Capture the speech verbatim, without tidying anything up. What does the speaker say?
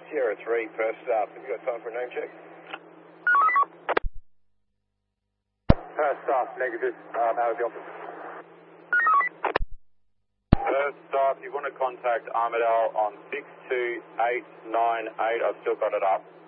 Sierra three, first up. Have you got time for a name check? First off, negative. Um, out of the office. First off, you want to contact Armadale on six two eight nine eight. I've still got it up.